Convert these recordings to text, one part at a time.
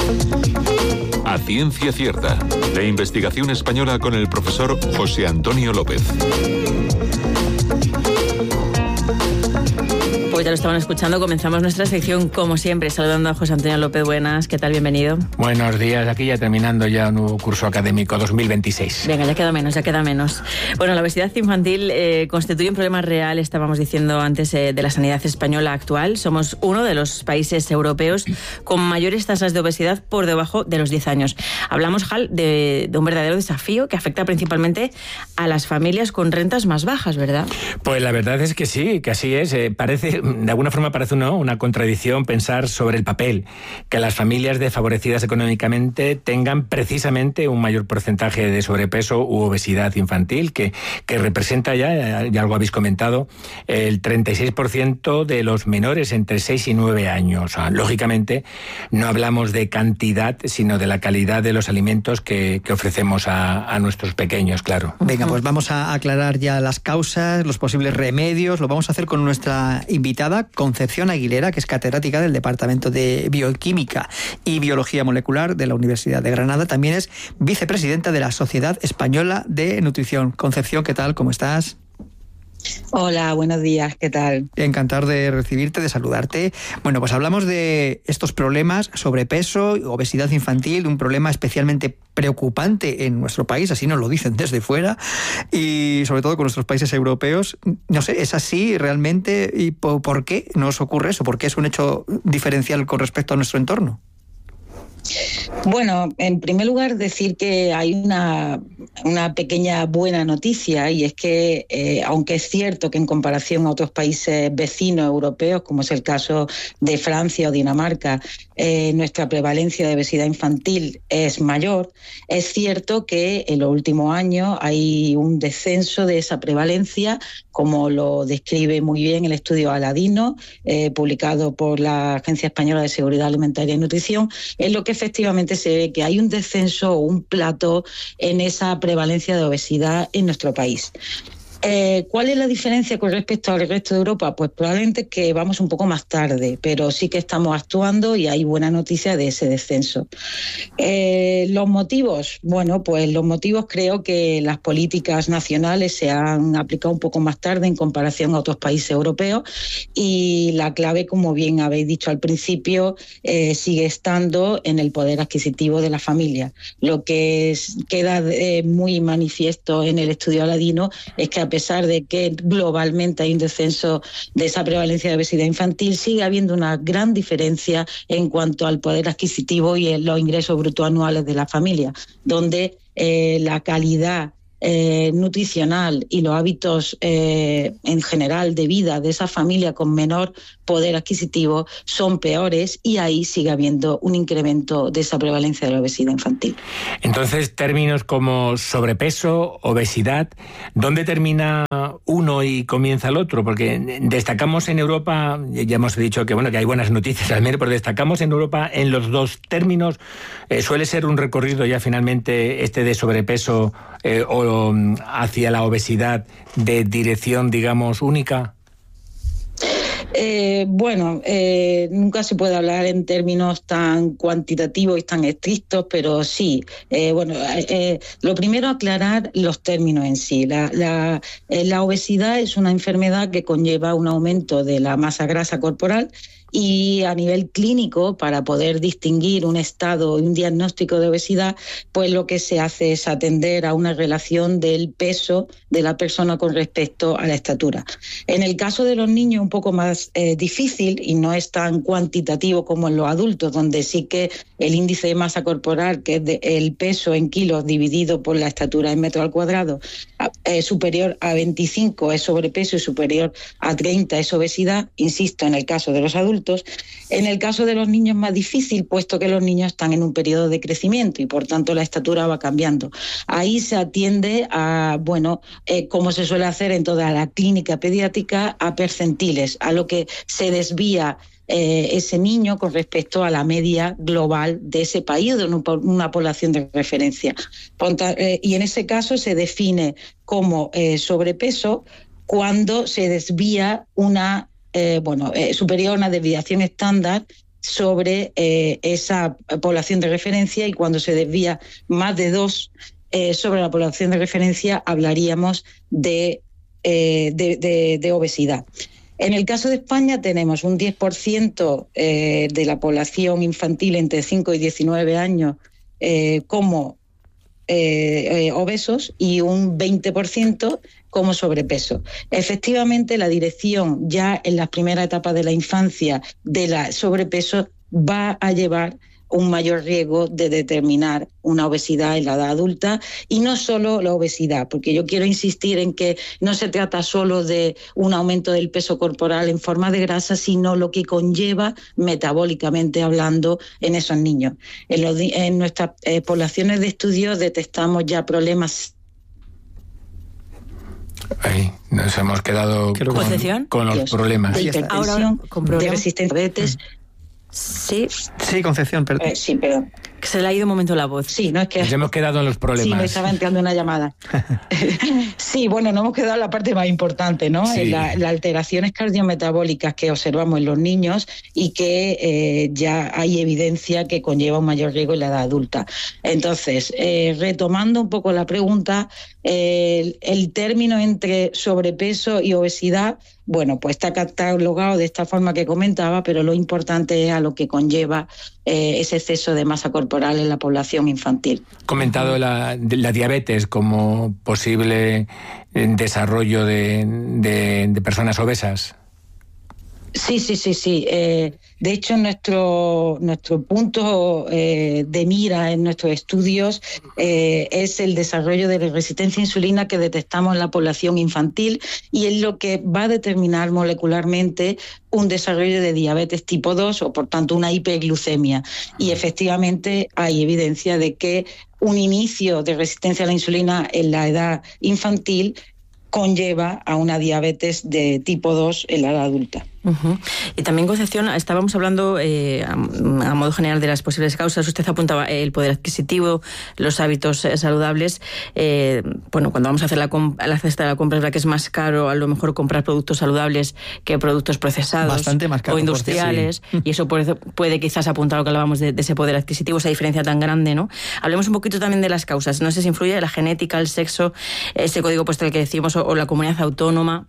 A ciencia cierta, de investigación española con el profesor José Antonio López. Pues ya lo estaban escuchando, comenzamos nuestra sección como siempre, saludando a José Antonio López. Buenas, ¿qué tal? Bienvenido. Buenos días, aquí ya terminando ya un nuevo curso académico 2026. Venga, ya queda menos. Bueno, la obesidad infantil constituye un problema real, estábamos diciendo antes, de la sanidad española actual. Somos uno de los países europeos con mayores tasas de obesidad por debajo de los 10 años. Hablamos, Jal, de un verdadero desafío que afecta principalmente a las familias con rentas más bajas, ¿verdad? Pues la verdad es que sí, que así es. De alguna forma parece una contradicción pensar sobre el papel que las familias desfavorecidas económicamente tengan precisamente un mayor porcentaje de sobrepeso u obesidad infantil, que representa ya algo habéis comentado, el 36% de los menores entre 6 y 9 años. Lógicamente, no hablamos de cantidad, sino de la calidad de los alimentos que ofrecemos a nuestros pequeños, claro. Venga, pues vamos a aclarar ya las causas, los posibles remedios. Lo vamos a hacer con nuestra invitada, Concepción Aguilera, que es catedrática del Departamento de Bioquímica y Biología Molecular de la Universidad de Granada. También es vicepresidenta de la Sociedad Española de Nutrición. Concepción, ¿qué tal? ¿Cómo estás? Hola, buenos días, ¿qué tal? Encantado de recibirte, de saludarte. Bueno, pues hablamos de estos problemas, sobrepeso, obesidad infantil, un problema especialmente preocupante en nuestro país, así nos lo dicen desde fuera, y sobre todo con nuestros países europeos. No sé, ¿es así realmente? ¿Y por qué nos ocurre eso? ¿Por qué es un hecho diferencial con respecto a nuestro entorno? Bueno, en primer lugar decir que hay una pequeña buena noticia, y es que aunque es cierto que en comparación a otros países vecinos europeos, como es el caso de Francia o Dinamarca, nuestra prevalencia de obesidad infantil es mayor, es cierto que en los últimos años hay un descenso de esa prevalencia, como lo describe muy bien el estudio Aladino, publicado por la Agencia Española de Seguridad Alimentaria y Nutrición, en lo que efectivamente se ve que hay un descenso o un plató en esa prevalencia de obesidad en nuestro país. ¿Cuál es la diferencia con respecto al resto de Europa? Pues probablemente que vamos un poco más tarde, pero sí que estamos actuando y hay buena noticia de ese descenso. ¿Los motivos? Bueno, pues los motivos, creo que las políticas nacionales se han aplicado un poco más tarde en comparación a otros países europeos, y la clave, como bien habéis dicho al principio, sigue estando en el poder adquisitivo de la familia. Lo que queda muy manifiesto en el estudio Aladino es que, a pesar de que globalmente hay un descenso de esa prevalencia de obesidad infantil, sigue habiendo una gran diferencia en cuanto al poder adquisitivo y en los ingresos brutos anuales de la familia, donde la calidad nutricional y los hábitos en general de vida de esa familia con menor poder adquisitivo son peores, y ahí sigue habiendo un incremento de esa prevalencia de la obesidad infantil. Entonces, términos como sobrepeso, obesidad, ¿dónde termina uno y comienza el otro? Porque destacamos en Europa, ya hemos dicho que hay buenas noticias al menos, pero destacamos en Europa en los dos términos. Suele ser un recorrido ya finalmente de sobrepeso o hacia la obesidad de dirección, digamos, única. Nunca se puede hablar en términos tan cuantitativos y tan estrictos, pero sí. Lo primero, aclarar los términos en sí. La obesidad es una enfermedad que conlleva un aumento de la masa grasa corporal, y a nivel clínico, para poder distinguir un estado y un diagnóstico de obesidad, pues lo que se hace es atender a una relación del peso de la persona con respecto a la estatura. En el caso de los niños, un poco más difícil, y no es tan cuantitativo como en los adultos, donde sí que el índice de masa corporal, que es el peso en kilos dividido por la estatura en metros al cuadrado, superior a 25 es sobrepeso y superior a 30 es obesidad, insisto, en el caso de los adultos. En el caso de los niños es más difícil, puesto que los niños están en un periodo de crecimiento y por tanto la estatura va cambiando. Ahí se atiende a, como se suele hacer en toda la clínica pediátrica, a percentiles, a lo que se desvía ese niño con respecto a la media global de ese país, de una población de referencia. Y en ese caso se define como sobrepeso cuando se desvía superior a una desviación estándar sobre esa población de referencia, y cuando se desvía más de 2 sobre la población de referencia, hablaríamos de obesidad. En el caso de España tenemos un 10% de la población infantil entre 5 y 19 años como obesos y un 20% como sobrepeso. Efectivamente, la dirección ya en las primeras etapas de la infancia de la sobrepeso va a llevar un mayor riesgo de determinar una obesidad en la edad adulta, y no solo la obesidad, porque yo quiero insistir en que no se trata solo de un aumento del peso corporal en forma de grasa, sino lo que conlleva metabólicamente hablando en esos niños. En nuestras poblaciones de estudio detectamos ya problemas. Ahí nos hemos quedado con los problemas. De hipertensión, de resistencia a diabetes. Sí, Concepción, perdón. Sí, perdón. Que se le ha ido un momento la voz. Sí, no es que... Nos hemos quedado en los problemas. Sí, me estaba entrando una llamada. Sí, bueno, nos hemos quedado en la parte más importante, ¿no? Sí. Las alteraciones cardiometabólicas que observamos en los niños y que ya hay evidencia que conlleva un mayor riesgo en la edad adulta. Entonces, retomando un poco la pregunta, el término entre sobrepeso y obesidad, bueno, pues está catalogado de esta forma que comentaba, pero lo importante es a lo que conlleva ese exceso de masa corporal en la población infantil. Comentado la diabetes como posible desarrollo de personas obesas. Sí. De hecho, nuestro punto de mira en nuestros estudios es el desarrollo de la resistencia a insulina que detectamos en la población infantil, y es lo que va a determinar molecularmente un desarrollo de diabetes tipo 2 o, por tanto, una hiperglucemia. Y efectivamente hay evidencia de que un inicio de resistencia a la insulina en la edad infantil conlleva a una diabetes de tipo 2 en la edad adulta. Uh-huh. Y también, Concepción, estábamos hablando a modo general de las posibles causas. Usted apuntaba el poder adquisitivo, los hábitos saludables. Bueno, cuando vamos a hacer la cesta de la compra, es verdad que es más caro a lo mejor comprar productos saludables que productos procesados. Bastante más caro, o industriales. Sí. Y eso puede quizás apuntar a lo que hablábamos de ese poder adquisitivo, esa diferencia tan grande, ¿no? Hablemos un poquito también de las causas. No sé si influye la genética, el sexo, ese código postal que decimos, o la comunidad autónoma.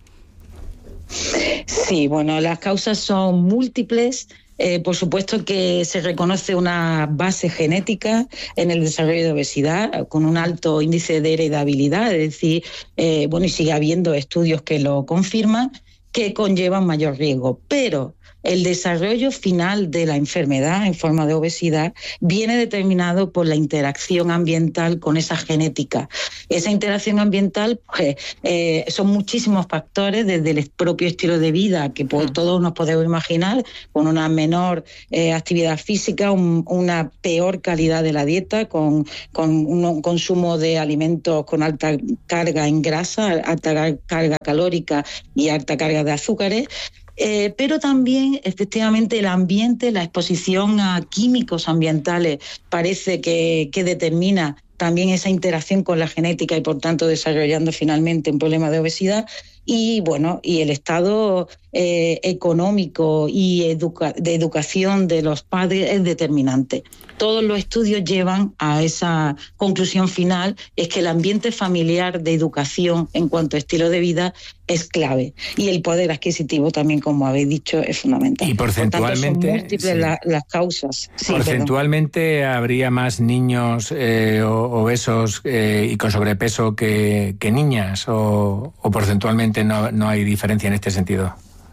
Sí, bueno, las causas son múltiples. Por supuesto que se reconoce una base genética en el desarrollo de obesidad con un alto índice de heredabilidad, es decir, y sigue habiendo estudios que lo confirman, que conllevan mayor riesgo. Pero el desarrollo final de la enfermedad en forma de obesidad viene determinado por la interacción ambiental con esa genética. Esa interacción ambiental, pues, son muchísimos factores, desde el propio estilo de vida, que todos nos podemos imaginar, con una menor actividad física, una peor calidad de la dieta, con un consumo de alimentos con alta carga en grasa, alta carga calórica y alta carga de azúcares. Pero también, efectivamente, el ambiente, la exposición a químicos ambientales parece que determina también esa interacción con la genética y, por tanto, desarrollando finalmente un problema de obesidad. Y bueno, y el estado económico y de educación de los padres es determinante. Todos los estudios llevan a esa conclusión final, es que el ambiente familiar de educación en cuanto a estilo de vida es clave. Y el poder adquisitivo también, como habéis dicho, es fundamental. Y porcentualmente... Por tanto, son múltiples las causas. Sí, porcentualmente habría más niños obesos y con sobrepeso que niñas, o porcentualmente no hay diferencia en este sentido.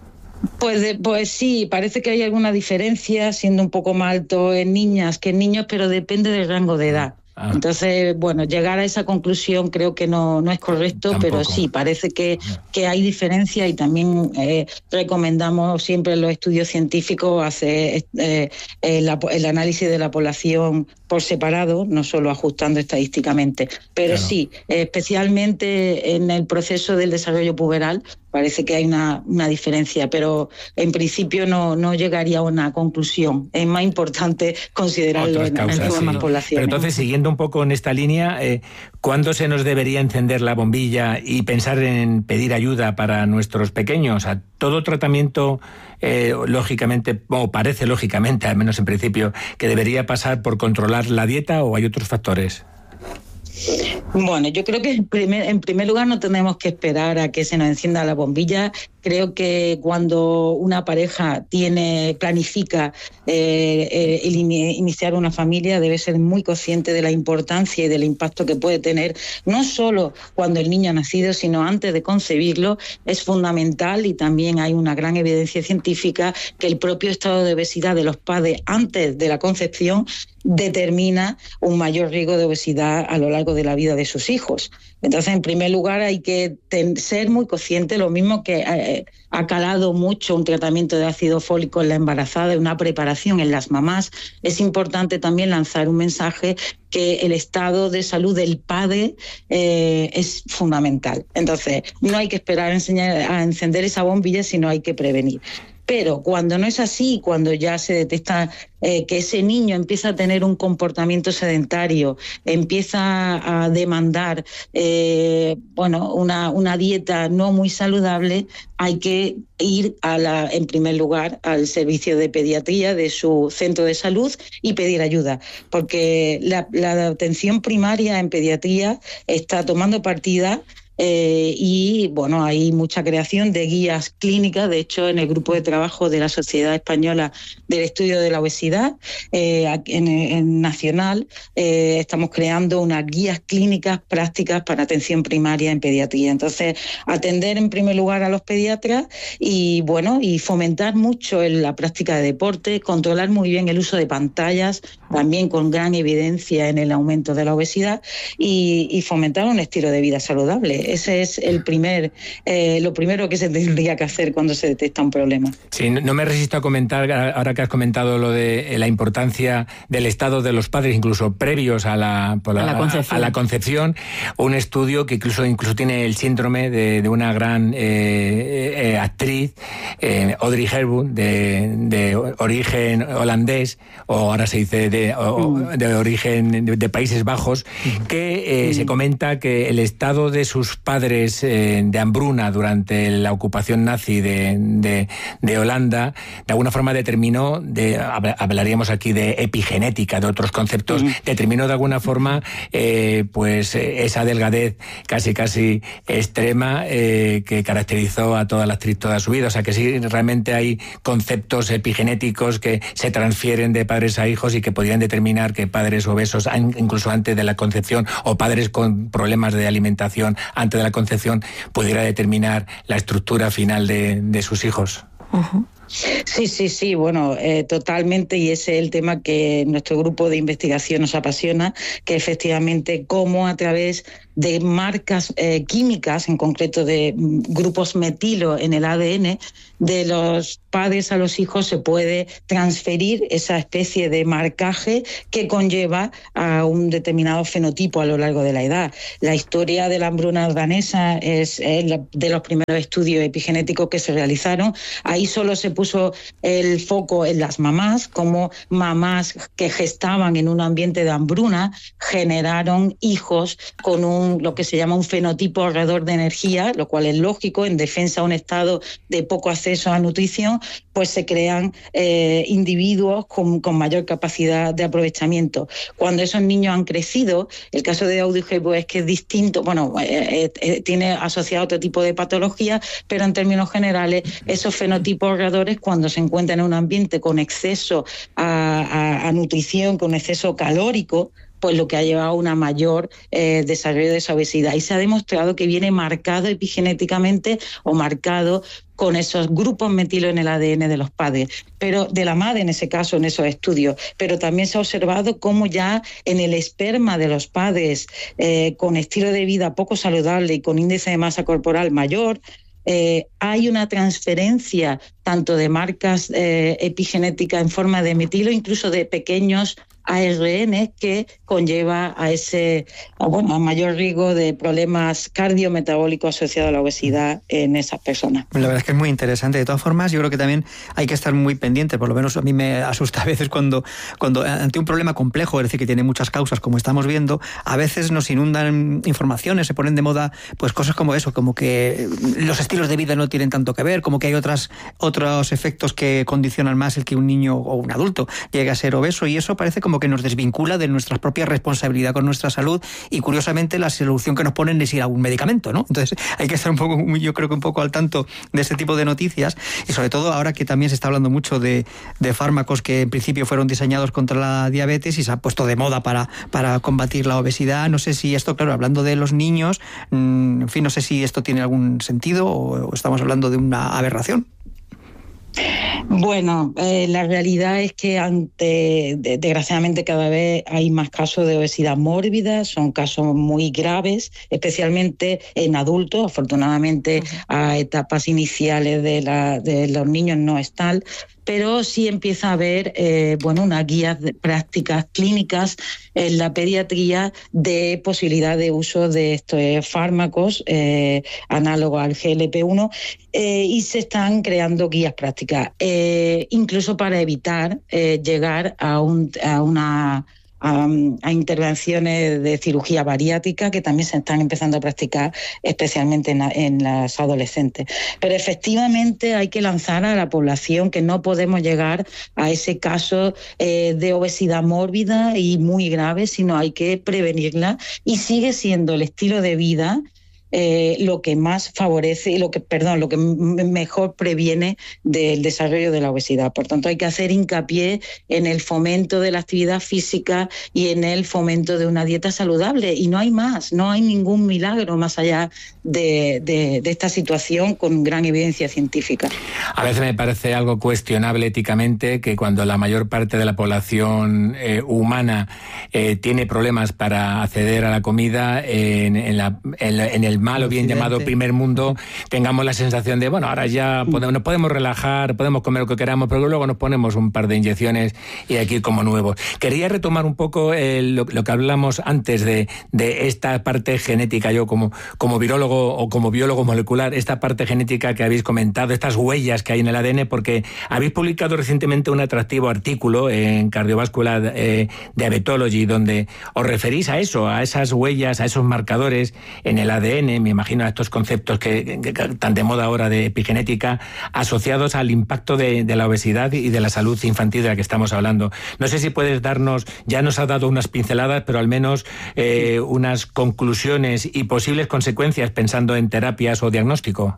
Pues sí, parece que hay alguna diferencia, siendo un poco más alto en niñas que en niños, pero depende del rango de edad. Entonces, bueno, llegar a esa conclusión creo que no es correcto. Tampoco. Pero sí, parece que hay diferencia, y también recomendamos siempre en los estudios científicos hacer el análisis de la población por separado, no solo ajustando estadísticamente. Pero claro, sí, especialmente en el proceso del desarrollo puberal, parece que hay una diferencia, pero en principio no llegaría a una conclusión. Es más importante considerarlo en todas las poblaciones. Pero entonces, siguiendo un poco en esta línea, ¿cuándo se nos debería encender la bombilla y pensar en pedir ayuda para nuestros pequeños? ¿A todo tratamiento, lógicamente, o parece lógicamente, al menos en principio, que debería pasar por controlar la dieta, o hay otros factores? Bueno, yo creo que en primer lugar no tenemos que esperar a que se nos encienda la bombilla. Creo que cuando una pareja planifica iniciar una familia, debe ser muy consciente de la importancia y del impacto que puede tener, no solo cuando el niño ha nacido, sino antes de concebirlo. Es fundamental, y también hay una gran evidencia científica, que el propio estado de obesidad de los padres antes de la concepción determina un mayor riesgo de obesidad a lo largo de la vida de sus hijos. Entonces, en primer lugar, hay que ser muy consciente, lo mismo que ha calado mucho un tratamiento de ácido fólico en la embarazada, una preparación en las mamás. Es importante también lanzar un mensaje que el estado de salud del padre es fundamental. Entonces, no hay que esperar a encender esa bombilla, sino hay que prevenir. Pero cuando no es así, cuando ya se detecta que ese niño empieza a tener un comportamiento sedentario, empieza a demandar una dieta no muy saludable, hay que ir en primer lugar al servicio de pediatría de su centro de salud y pedir ayuda, porque la atención primaria en pediatría está tomando partida. Y bueno, hay mucha creación de guías clínicas. De hecho, en el grupo de trabajo de la Sociedad Española del Estudio de la Obesidad en nacional, estamos creando unas guías clínicas prácticas para atención primaria en pediatría. Entonces, atender en primer lugar a los pediatras y fomentar mucho la práctica de deporte, controlar muy bien el uso de pantallas, también con gran evidencia en el aumento de la obesidad, y fomentar un estilo de vida saludable. Ese es lo primero que se tendría que hacer cuando se detecta un problema. Sí, no me resisto a comentar, ahora que has comentado lo de la importancia del estado de los padres, incluso previos a la concepción, un estudio que incluso tiene el síndrome de una gran actriz, Audrey Hepburn, de origen holandés, o ahora se dice de origen de Países Bajos, que se comenta que el estado de sus padres de hambruna durante la ocupación nazi de Holanda, de alguna forma determinó, hablaríamos aquí de epigenética, de otros conceptos, determinó de alguna forma esa delgadez casi extrema que caracterizó a toda la actriz toda su vida. O sea que sí, realmente hay conceptos epigenéticos que se transfieren de padres a hijos y que podrían determinar que padres obesos, incluso antes de la concepción, o padres con problemas de alimentación antes de la concepción, pudiera determinar la estructura final de sus hijos. Uh-huh. Sí, totalmente, y ese es el tema que nuestro grupo de investigación nos apasiona, que efectivamente cómo a través de marcas químicas, en concreto de grupos metilo en el ADN, de los padres a los hijos se puede transferir esa especie de marcaje que conlleva a un determinado fenotipo a lo largo de la edad. La historia de la hambruna danesa es de los primeros estudios epigenéticos que se realizaron. Ahí solo se puso el foco en las mamás, como mamás que gestaban en un ambiente de hambruna generaron hijos con lo que se llama un fenotipo ahorrador de energía, lo cual es lógico. En defensa a un estado de poco acceso a nutrición, pues se crean individuos con mayor capacidad de aprovechamiento. Cuando esos niños han crecido, el caso de Audrey Hepburn es que es distinto, tiene asociado otro tipo de patología, pero en términos generales, esos fenotipos ahorradores, cuando se encuentran en un ambiente con exceso a nutrición, con exceso calórico, pues lo que ha llevado a una mayor desarrollo de esa obesidad. Y se ha demostrado que viene marcado epigenéticamente o marcado con esos grupos metilo en el ADN de los padres, pero de la madre en ese caso, en esos estudios. Pero también se ha observado cómo ya en el esperma de los padres con estilo de vida poco saludable y con índice de masa corporal mayor, hay una transferencia tanto de marcas epigenéticas en forma de metilo, incluso de pequeños ARN que conlleva a mayor riesgo de problemas cardiometabólicos asociados a la obesidad en esas personas. La verdad es que es muy interesante. De todas formas, yo creo que también hay que estar muy pendiente, por lo menos a mí me asusta a veces cuando ante un problema complejo, es decir, que tiene muchas causas, como estamos viendo, a veces nos inundan informaciones, se ponen de moda pues cosas como eso, como que los estilos de vida no tienen tanto que ver, como que hay otros efectos que condicionan más el que un niño o un adulto llegue a ser obeso, y eso parece como que nos desvincula de nuestra propia responsabilidad con nuestra salud, y curiosamente la solución que nos ponen es ir a un medicamento, ¿no? Entonces hay que estar yo creo que un poco al tanto de este tipo de noticias, y sobre todo ahora que también se está hablando mucho de fármacos que en principio fueron diseñados contra la diabetes y se ha puesto de moda para combatir la obesidad. No sé si esto, claro, hablando de los niños, en fin, no sé si esto tiene algún sentido o estamos hablando de una aberración. Bueno, la realidad es que desgraciadamente cada vez hay más casos de obesidad mórbida, son casos muy graves, especialmente en adultos. Afortunadamente a etapas iniciales de los niños no es tal, pero sí empieza a haber unas guías de prácticas clínicas en la pediatría de posibilidad de uso de estos fármacos análogos al GLP-1 y se están creando guías prácticas, incluso para evitar llegar a intervenciones de cirugía bariátrica que también se están empezando a practicar, especialmente en las adolescentes. Pero efectivamente hay que lanzar a la población que no podemos llegar a ese caso de obesidad mórbida y muy grave, sino hay que prevenirla, y sigue siendo el estilo de vida lo que más favorece y lo que mejor previene del desarrollo de la obesidad. Por tanto, hay que hacer hincapié en el fomento de la actividad física y en el fomento de una dieta saludable, y no hay más, no hay ningún milagro más allá de esta situación con gran evidencia científica. A veces me parece algo cuestionable éticamente que cuando la mayor parte de la población humana tiene problemas para acceder a la comida en el mal o bien llamado primer mundo, tengamos la sensación de, bueno, ahora ya nos podemos relajar, podemos comer lo que queramos, pero luego nos ponemos un par de inyecciones y aquí como nuevos. Quería retomar un poco lo que hablamos antes de esta parte genética. Yo como virólogo o como biólogo molecular, esta parte genética que habéis comentado, estas huellas que hay en el ADN, porque habéis publicado recientemente un atractivo artículo en Cardiovascular Diabetology, donde os referís a eso, a esas huellas, a esos marcadores en el ADN, me imagino a estos conceptos que tan de moda ahora de epigenética, asociados al impacto de la obesidad y de la salud infantil de la que estamos hablando. No sé si puedes darnos, ya nos has dado unas pinceladas, pero al menos unas conclusiones y posibles consecuencias pensando en terapias o diagnóstico.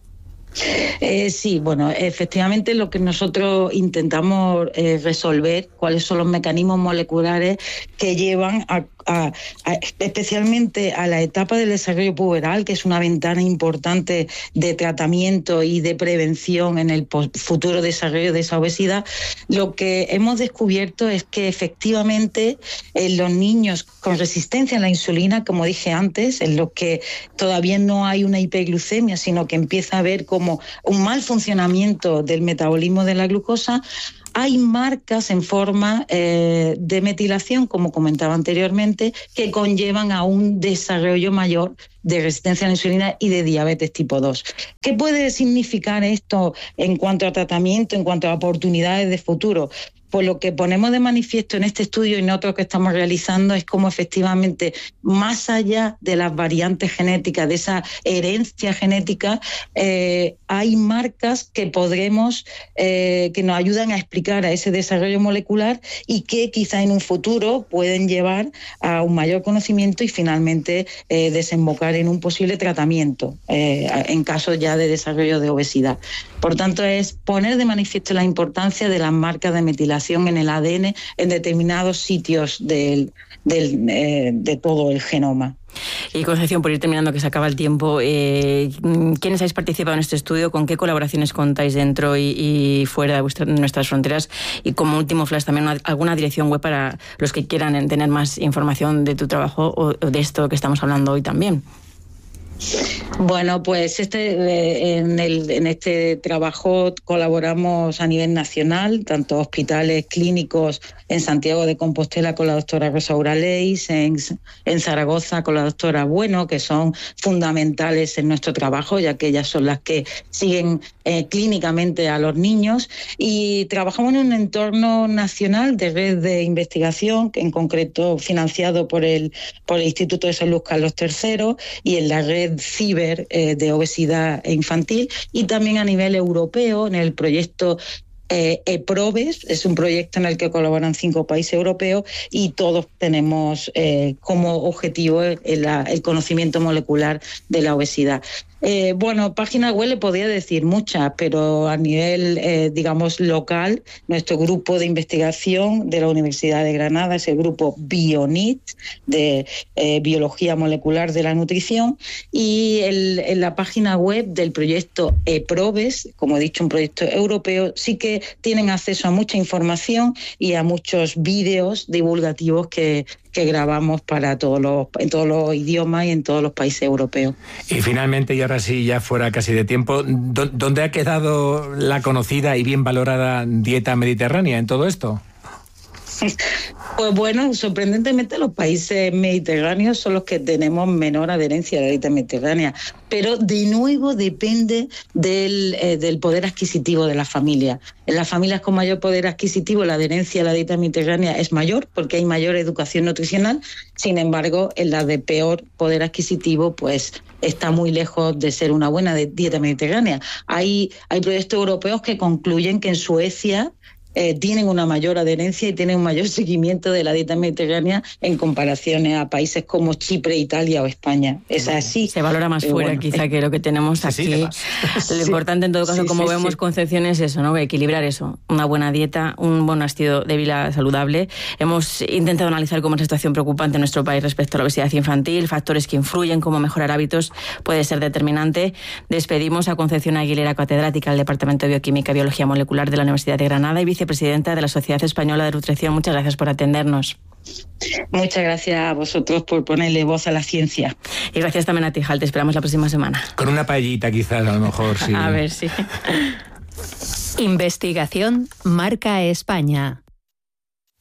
Sí, bueno, efectivamente lo que nosotros intentamos resolver, cuáles son los mecanismos moleculares que llevan especialmente a la etapa del desarrollo puberal, que es una ventana importante de tratamiento y de prevención en el futuro desarrollo de esa obesidad. Lo que hemos descubierto es que efectivamente en los niños con resistencia a la insulina, como dije antes, en los que todavía no hay una hiperglucemia, sino que empieza a haber como un mal funcionamiento del metabolismo de la glucosa, hay marcas en forma de metilación, como comentaba anteriormente, que conllevan a un desarrollo mayor de resistencia a la insulina y de diabetes tipo 2. ¿Qué puede significar esto en cuanto a tratamiento, en cuanto a oportunidades de futuro? Pues lo que ponemos de manifiesto en este estudio y en otros que estamos realizando es cómo efectivamente, más allá de las variantes genéticas, de esa herencia genética, hay marcas que podremos, que nos ayudan a explicar a ese desarrollo molecular y que quizá en un futuro pueden llevar a un mayor conocimiento y finalmente desembocar en un posible tratamiento en casos ya de desarrollo de obesidad. Por tanto, es poner de manifiesto la importancia de las marcas de metilación en el ADN en determinados sitios de todo el genoma. Y Concepción, por ir terminando, que se acaba el tiempo, ¿quiénes habéis participado en este estudio? ¿Con qué colaboraciones contáis dentro y fuera de nuestras fronteras? Y como último flash, también alguna dirección web para los que quieran tener más información de tu trabajo o de esto que estamos hablando hoy también. Bueno, pues en este trabajo colaboramos a nivel nacional, tanto hospitales clínicos en Santiago de Compostela con la doctora Rosa Uraleix, en Zaragoza con la doctora Bueno, que son fundamentales en nuestro trabajo, ya que ellas son las que siguen clínicamente a los niños, y trabajamos en un entorno nacional de red de investigación, en concreto financiado por el Instituto de Salud Carlos III y en la red CIBER de obesidad infantil, y también a nivel europeo en el proyecto EPROBES. Es un proyecto en el que colaboran 5 países europeos y todos tenemos como objetivo el conocimiento molecular de la obesidad. Bueno, página web le podría decir muchas, pero a nivel, digamos, local, nuestro grupo de investigación de la Universidad de Granada es el grupo BioNIT, de Biología Molecular de la Nutrición, y en la página web del proyecto EPROBES, como he dicho, un proyecto europeo, sí que tienen acceso a mucha información y a muchos vídeos divulgativos que grabamos en todos los idiomas y en todos los países europeos. Y finalmente, y ahora sí, ya fuera casi de tiempo, ¿dónde ha quedado la conocida y bien valorada dieta mediterránea en todo esto? Pues bueno, sorprendentemente los países mediterráneos son los que tenemos menor adherencia a la dieta mediterránea, pero de nuevo depende del poder adquisitivo de la familia. En las familias con mayor poder adquisitivo la adherencia a la dieta mediterránea es mayor porque hay mayor educación nutricional. Sin embargo, en las de peor poder adquisitivo pues está muy lejos de ser una buena dieta mediterránea. Hay proyectos europeos que concluyen que en Suecia tienen una mayor adherencia y tienen un mayor seguimiento de la dieta mediterránea en comparaciones a países como Chipre, Italia o España. Es así. Se valora más fuera, bueno, quizá, que lo que tenemos aquí. Lo importante en todo caso, como vemos, Concepción, es eso, ¿no? Equilibrar eso. Una buena dieta, un buen estilo de vida saludable. Hemos intentado analizar cómo es la situación preocupante en nuestro país respecto a la obesidad infantil, factores que influyen, cómo mejorar hábitos puede ser determinante. Despedimos a Concepción Aguilera, catedrática del Departamento de Bioquímica y Biología Molecular de la Universidad de Granada y vicepresidenta de la Sociedad Española de Nutrición. Muchas gracias por atendernos. Muchas gracias a vosotros por ponerle voz a la ciencia. Y gracias también a ti, Hal. Te esperamos la próxima semana. Con una paellita quizás, a lo mejor, sí. A ver, sí. Investigación Marca España.